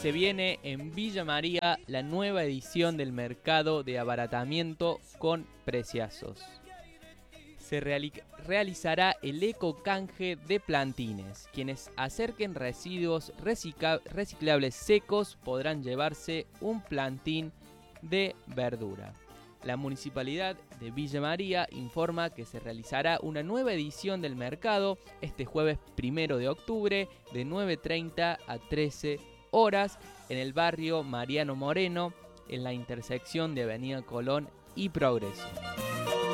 Se viene en Villa María la nueva edición del mercado de abaratamiento con preciazos. Se realizará el eco-canje de plantines. Quienes acerquen residuos reciclables secos podrán llevarse un plantín de verdura. La Municipalidad de Villa María informa que se realizará una nueva edición del mercado este jueves 1 de octubre de 9:30 a 13 horas en el barrio Mariano Moreno, en la intersección de Avenida Colón y Progreso.